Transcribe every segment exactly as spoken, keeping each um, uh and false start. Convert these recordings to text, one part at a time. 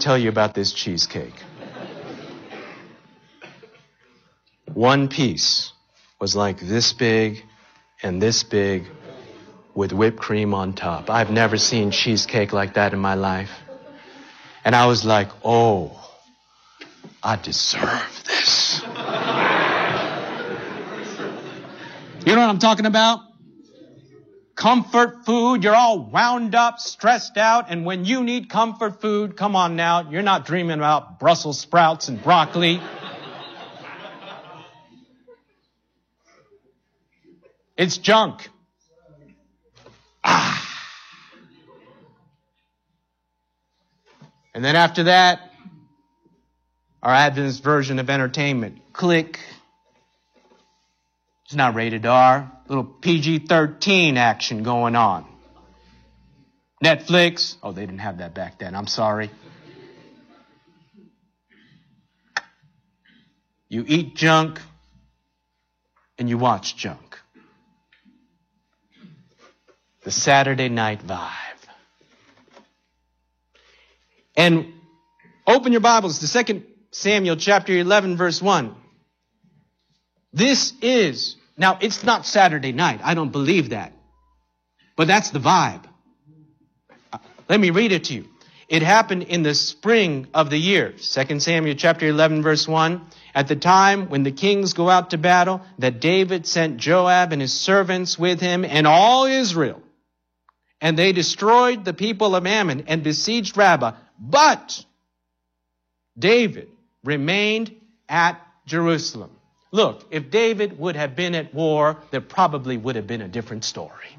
tell you about this cheesecake. One piece was like this big and this big with whipped cream on top. I've never seen cheesecake like that in my life. And I was like, oh, I deserve this. You know what I'm talking about? Comfort food. You're all wound up, stressed out, and when you need comfort food, come on now, you're not dreaming about Brussels sprouts and broccoli. It's junk. Ah. And then after that, our Adventist version of entertainment. Click. It's not rated R. Little P G thirteen action going on. Netflix. Oh, they didn't have that back then. I'm sorry. You eat junk and you watch junk. The Saturday night vibe. And open your Bibles to Second Samuel chapter eleven, verse one. This is, now it's not Saturday night. I don't believe that. But that's the vibe. Let me read it to you. It happened in the spring of the year. Second Samuel chapter eleven, verse one. At the time when the kings go out to battle, that David sent Joab and his servants with him and all Israel. And they destroyed the people of Ammon and besieged Rabbah. But David remained at Jerusalem. Look, if David would have been at war, there probably would have been a different story.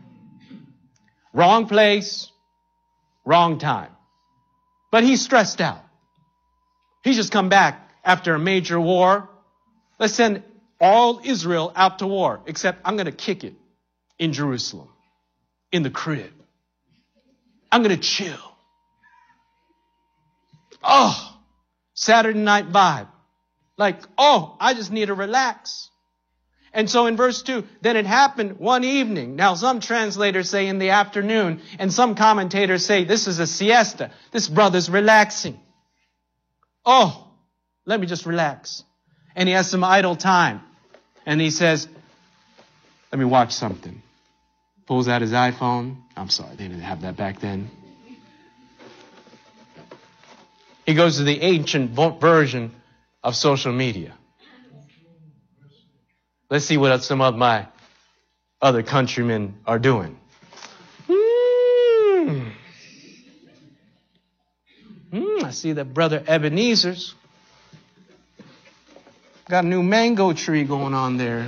Wrong place, wrong time. But he's stressed out. He's just come back after a major war. Let's send all Israel out to war, except I'm going to kick it in Jerusalem, in the crib. I'm going to chill. Oh, Saturday night vibe. Like, oh, I just need to relax. And so in verse two, then it happened one evening. Now, some translators say in the afternoon, and some commentators say this is a siesta. This brother's relaxing. Oh, let me just relax. And he has some idle time. And he says, let me watch something. Pulls out his iPhone. I'm sorry, they didn't have that back then. He goes to the ancient version of social media. Let's see what some of my other countrymen are doing. Mm. Mm, I see that Brother Ebenezer's got a new mango tree going on there.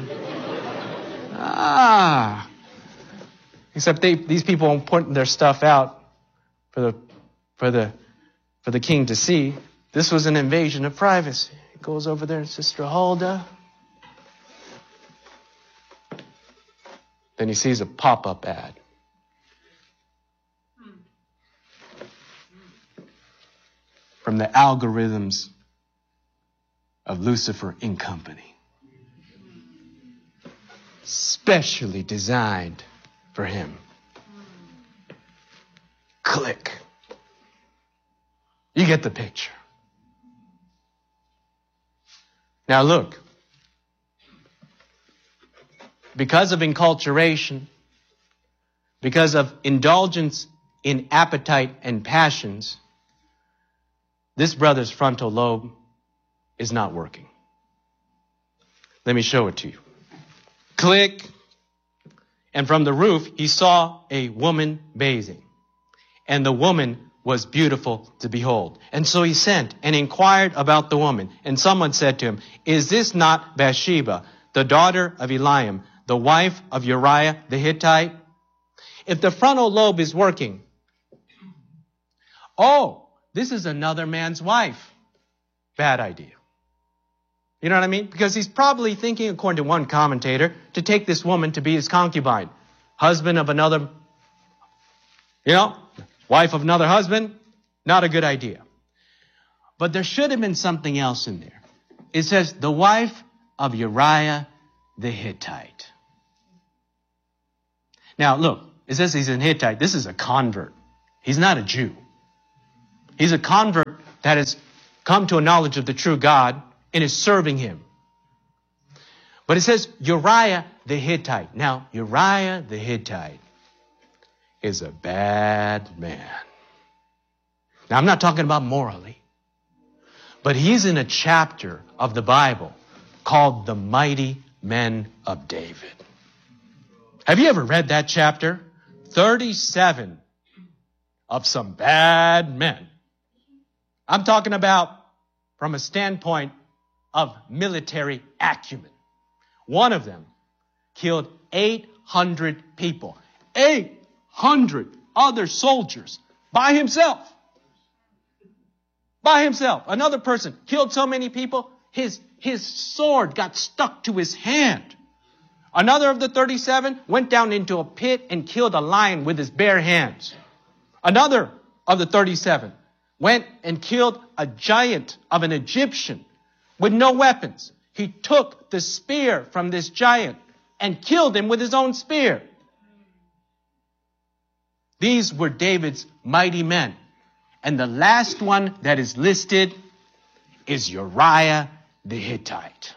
Ah. Except they, these people aren't putting their stuff out for the, for the, for the king to see. This was an invasion of privacy. He goes over there and Sister Huldah. Then he sees a pop-up ad. From the algorithms of Lucifer and Company. Specially designed for him. Click. You get the picture. Now look. Because of enculturation, because of indulgence in appetite and passions, this brother's frontal lobe is not working. Let me show it to you. Click. And from the roof, he saw a woman bathing. And the woman was beautiful to behold. And so he sent and inquired about the woman. And someone said to him, is this not Bathsheba, the daughter of Eliam, the wife of Uriah the Hittite? If the frontal lobe is working, oh, this is another man's wife. Bad idea. You know what I mean? Because he's probably thinking, according to one commentator, to take this woman to be his concubine. Husband of another, you know, wife of another husband. Not a good idea. But there should have been something else in there. It says, the wife of Uriah the Hittite. Now, look, it says he's a Hittite. This is a convert. He's not a Jew. He's a convert that has come to a knowledge of the true God and is serving him. But it says Uriah the Hittite. Now, Uriah the Hittite is a bad man. Now, I'm not talking about morally, but he's in a chapter of the Bible called The Mighty Men of David. Have you ever read that chapter? thirty-seven of some bad men. I'm talking about from a standpoint of military acumen. One of them killed eight hundred people. eight hundred other soldiers by himself. By himself. Another person killed so many people, his, his sword got stuck to his hand. Another of the thirty-seven went down into a pit and killed a lion with his bare hands. Another of the thirty-seven went and killed a giant of an Egyptian with no weapons. He took the spear from this giant and killed him with his own spear. These were David's mighty men. And the last one that is listed is Uriah the Hittite.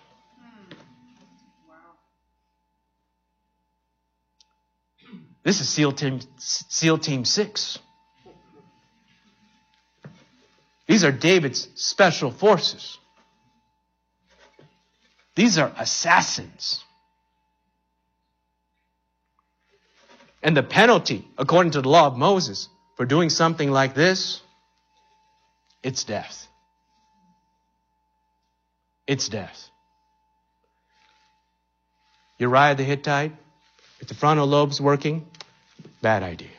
This is SEAL Team, SEAL Team six. These are David's special forces. These are assassins. And the penalty, according to the law of Moses, for doing something like this, it's death. It's death. Uriah the Hittite, if the frontal lobe's working, bad idea.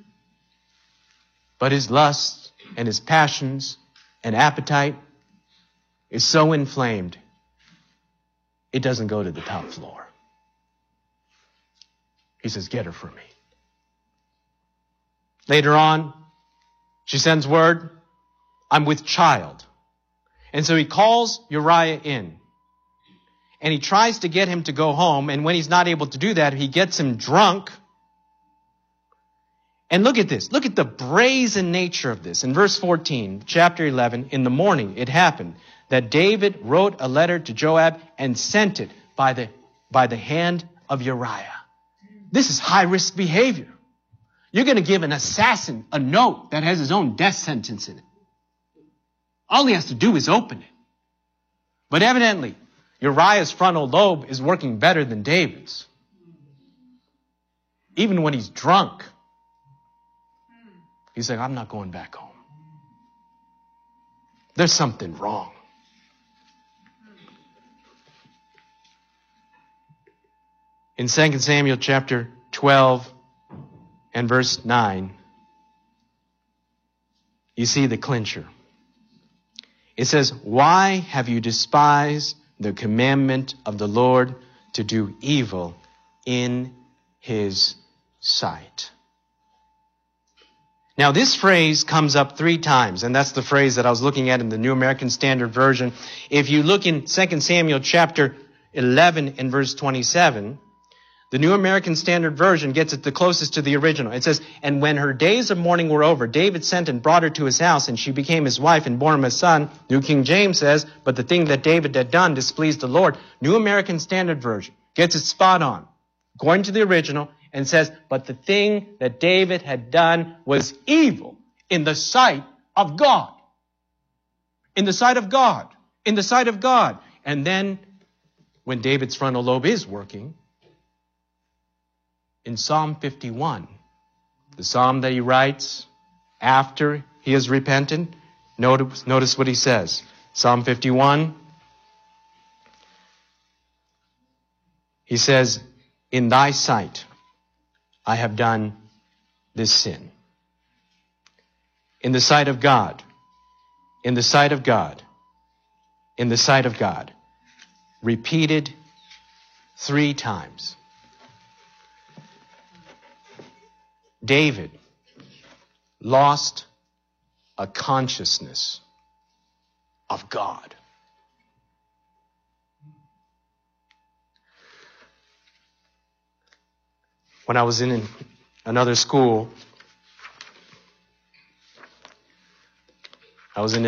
But his lust and his passions and appetite is so inflamed, it doesn't go to the top floor. He says, get her for me. Later on, she sends word, I'm with child. And so he calls Uriah in. And he tries to get him to go home. And when he's not able to do that, he gets him drunk. And look at this. Look at the brazen nature of this. In verse fourteen, chapter eleven, in the morning it happened that David wrote a letter to Joab and sent it by the, by the hand of Uriah. This is high-risk behavior. You're going to give an assassin a note that has his own death sentence in it. All he has to do is open it. But evidently, Uriah's frontal lobe is working better than David's. Even when he's drunk, he's saying, I'm not going back home. There's something wrong. In Second Samuel chapter twelve and verse nine, you see the clincher. It says, why have you despised the commandment of the Lord to do evil in his sight? Now, this phrase comes up three times, and that's the phrase that I was looking at in the New American Standard Version. If you look in Second Samuel chapter eleven and verse twenty-seven, the New American Standard Version gets it the closest to the original. It says, and when her days of mourning were over, David sent and brought her to his house, and she became his wife and bore him a son. New King James says, but the thing that David had done displeased the Lord. New American Standard Version gets it spot on, according to the original, and says, but the thing that David had done was evil in the sight of God. In the sight of God. In the sight of God. And then, when David's frontal lobe is working, in Psalm fifty-one, the psalm that he writes after he has repented, notice, notice what he says. Psalm fifty-one, he says, in thy sight I have done this sin. In the sight of God, in the sight of God, in the sight of God, repeated three times. David lost a consciousness of God. When I was in another school, I was in